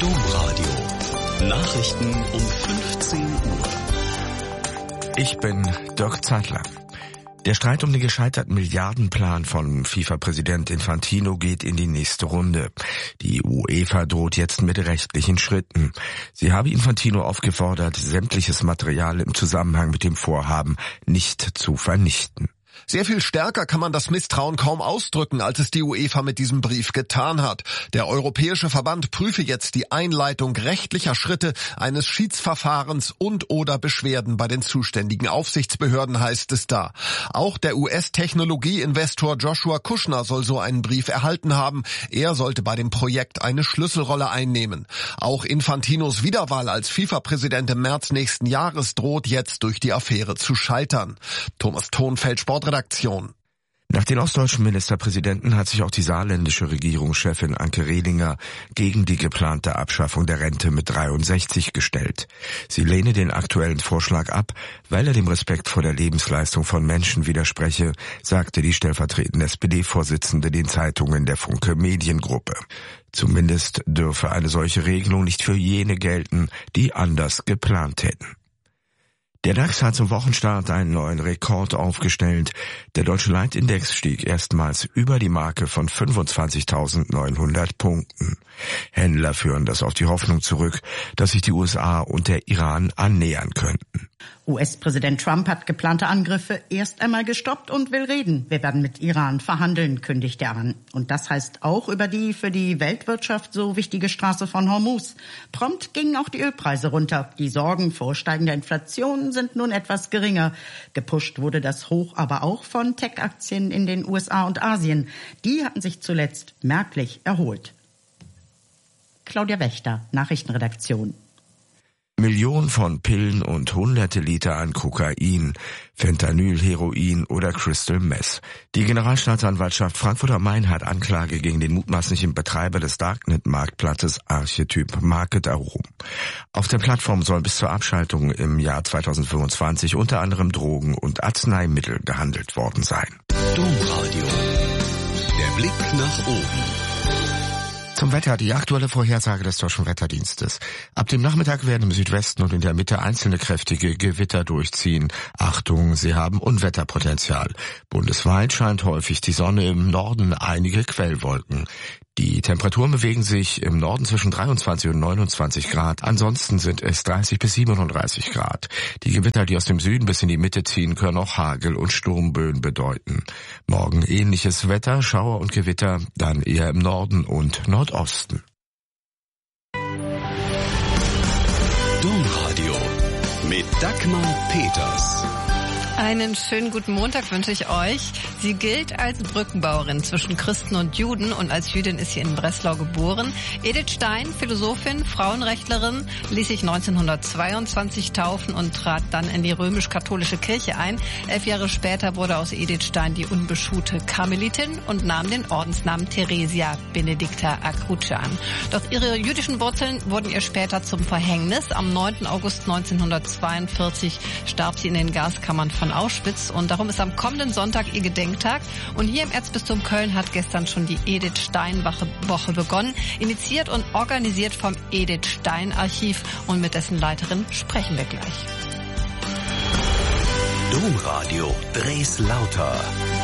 Domradio. Nachrichten um 15 Uhr. Ich bin Dirk Zeitler. Der Streit um den gescheiterten Milliardenplan von FIFA-Präsident Infantino geht in die nächste Runde. Die UEFA droht jetzt mit rechtlichen Schritten. Sie habe Infantino aufgefordert, sämtliches Material im Zusammenhang mit dem Vorhaben nicht zu vernichten. Sehr viel stärker kann man das Misstrauen kaum ausdrücken, als es die UEFA mit diesem Brief getan hat. Der Europäische Verband prüfe jetzt die Einleitung rechtlicher Schritte eines Schiedsverfahrens und/oder Beschwerden bei den zuständigen Aufsichtsbehörden, heißt es da. Auch der US-Technologie-Investor Joshua Kushner soll so einen Brief erhalten haben. Er sollte bei dem Projekt eine Schlüsselrolle einnehmen. Auch Infantinos Wiederwahl als FIFA-Präsident im März nächsten Jahres droht jetzt durch die Affäre zu scheitern. Thomas Thonfeld, Sportredaktion. Nach den ostdeutschen Ministerpräsidenten hat sich auch die saarländische Regierungschefin Anke Rehlinger gegen die geplante Abschaffung der Rente mit 63 gestellt. Sie lehne den aktuellen Vorschlag ab, weil er dem Respekt vor der Lebensleistung von Menschen widerspreche, sagte die stellvertretende SPD-Vorsitzende den Zeitungen der Funke Mediengruppe. Zumindest dürfe eine solche Regelung nicht für jene gelten, die anders geplant hätten. Der DAX hat zum Wochenstart einen neuen Rekord aufgestellt. Der deutsche Leitindex stieg erstmals über die Marke von 25.900 Punkten. Händler führen das auf die Hoffnung zurück, dass sich die USA und der Iran annähern könnten. US-Präsident Trump hat geplante Angriffe erst einmal gestoppt und will reden. Wir werden mit Iran verhandeln, kündigt er an. Und das heißt auch über die für die Weltwirtschaft so wichtige Straße von Hormuz. Prompt gingen auch die Ölpreise runter. Die Sorgen vor steigender Inflation sind nun etwas geringer. Gepusht wurde das Hoch aber auch von Tech-Aktien in den USA und Asien. Die hatten sich zuletzt merklich erholt. Claudia Wächter, Nachrichtenredaktion. Millionen von Pillen und hunderte Liter an Kokain, Fentanyl, Heroin oder Crystal Meth. Die Generalstaatsanwaltschaft Frankfurt am Main hat Anklage gegen den mutmaßlichen Betreiber des Darknet-Marktplatzes Archetyp Market erhoben. Auf der Plattform sollen bis zur Abschaltung im Jahr 2025 unter anderem Drogen und Arzneimittel gehandelt worden sein. Domradio. Der Blick nach oben. Zum Wetter, die aktuelle Vorhersage des Deutschen Wetterdienstes. Ab dem Nachmittag werden im Südwesten und in der Mitte einzelne kräftige Gewitter durchziehen. Achtung, sie haben Unwetterpotenzial. Bundesweit scheint häufig die Sonne, im Norden einige Quellwolken. Die Temperaturen bewegen sich im Norden zwischen 23 und 29 Grad. Ansonsten sind es 30 bis 37 Grad. Die Gewitter, die aus dem Süden bis in die Mitte ziehen, können auch Hagel und Sturmböen bedeuten. Morgen ähnliches Wetter, Schauer und Gewitter, dann eher im Norden und Nordosten. Domradio mit Dagmar Peters. Einen schönen guten Montag wünsche ich euch. Sie gilt als Brückenbauerin zwischen Christen und Juden und als Jüdin ist sie in Breslau geboren. Edith Stein, Philosophin, Frauenrechtlerin, ließ sich 1922 taufen und trat dann in die römisch-katholische Kirche ein. 11 Jahre später wurde aus Edith Stein die unbeschuhte Karmelitin und nahm den Ordensnamen Theresia Benedicta Acruce an. Doch ihre jüdischen Wurzeln wurden ihr später zum Verhängnis. Am 9. August 1942 starb sie in den Gaskammern von Auschwitz und darum ist am kommenden Sonntag ihr Gedenktag. Und hier im Erzbistum Köln hat gestern schon die Edith Stein Woche begonnen, initiiert und organisiert vom Edith Stein Archiv und mit dessen Leiterin sprechen wir gleich. Domradio Breslauter.